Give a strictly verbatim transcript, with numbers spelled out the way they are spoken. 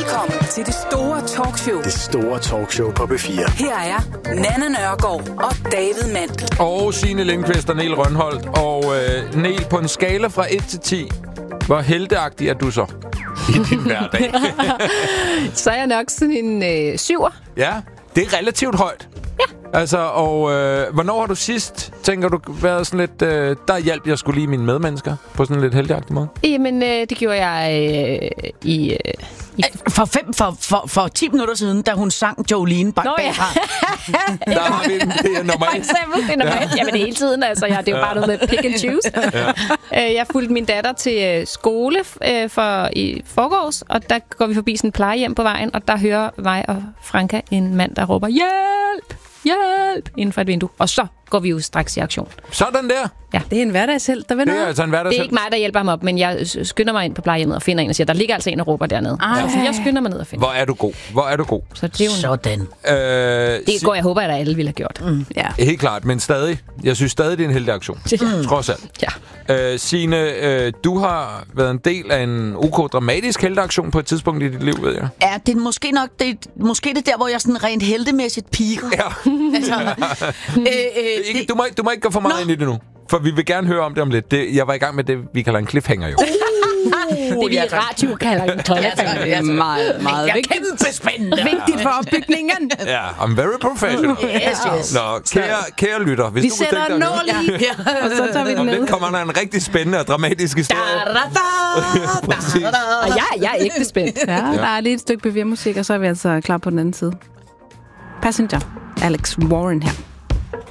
Velkommen til det store talkshow. Det store talkshow på B fire. Her er Nanna Nørgaard og David Mandel. Og Signe Lindqvist og Niel Rønholdt. Og øh, Niel, på en skala fra et til ti, hvor helteagtig er du så i din hverdag? Så er jeg nok sådan en øh, syver. Ja, det er relativt højt. Ja. Altså, og øh, hvornår har du sidst, tænker du, været sådan lidt, øh, der hjalp jeg skulle lige mine medmennesker på sådan en lidt helteagtig måde? Jamen, øh, det gjorde jeg øh, i... Øh, i For, fem, for, for, for ti minutter siden, da hun sang Jolene bag bagfra. Der har vi den. Det er nummer For et. eksempel, det er nummer et. Jamen, det er hele tiden, altså. Ja, det er jo bare noget med pick and choose. Ja. Jeg fulgte min datter til skole øh, for, i forgårs, og der går vi forbi sådan en plejehjem på vejen, og der hører mig og Franka en mand, der råber, hjælp! Hjælp! Inden for et vindue. Og så går vi jo straks i aktion. Sådan der. Ja. Det er en hverdagshelt, der vil Det er noget. altså en Det er hverdagshelt. ikke mig, der hjælper ham op, men jeg skynder mig ind på plejehjemmet og finder en og siger, der ligger altså en og råber dernede. Ej. Så jeg skynder mig ned og finder. Hvor er du god. Hvor er du god. Så det er jo en, Sådan. Øh, det går, jeg håber, at alle ville have gjort. Mm. Ja. Helt klart, men stadig. Jeg synes stadig, det er en helteaktion. Mm. Trods alt. Ja. Øh, Signe, øh, du har været en del af en ok dramatisk helteaktion på et tidspunkt i dit liv, ved jeg. Ja, det er måske nok det, måske det der, hvor jeg sådan rent heltemæssigt piker. Ja. Altså, øh, øh, Ikke, du, må, du må ikke gå for meget Nå. ind i det nu. For vi vil gerne høre om det om lidt. Det, jeg var i gang med det, vi kalder en cliffhanger, jo. Det vi i radio kalder en tollefanger. Det er meget, meget det er vigtigt. kæmpe spændende. Vigtigt for opbygningen. Ja, I'm very professional. Yes, yes. Nå, kære, kære lytter, hvis Vi du kunne sætter tænke en dig nål i, og så tager vi den om ned. lidt kommer der en rigtig spændende og dramatisk historie. Præcis. Og jeg, jeg er ægte spændt. Ja, der er lige et stykke B fire musik, og så er vi altså klar på den anden side. Passenger. Alex Warren her.